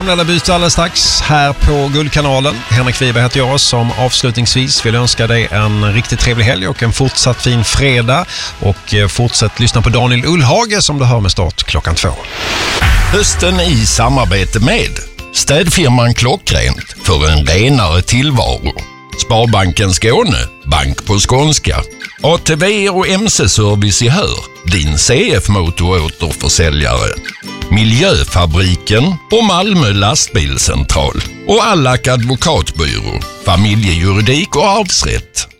Byte alldeles strax här på Guldkanalen. Henrik Wiberg heter jag som avslutningsvis vill önska dig en riktigt trevlig helg och en fortsatt fin fredag. Och fortsätt lyssna på Daniel Ullhage som du hör med start 2:00. Hösten i samarbete med städfirman Klockrent för en renare tillvaro. Sparbanken Skåne, bank på skånska. ATV och MC-service i Hör, din CF-motoråterförsäljare. Miljöfabriken och Malmö lastbilscentral. Och Allak advokatbyrå, familjejuridik och arvsrätt.